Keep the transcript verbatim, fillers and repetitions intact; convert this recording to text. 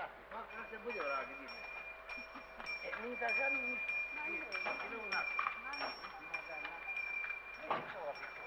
Ma se bude ora che dice. E mi sta già mi. Ma non è una. Ma non è una.